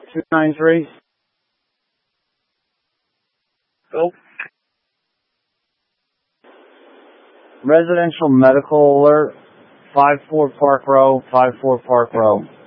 293. Go. Residential medical alert. 54 Park Row, 54 Park Row.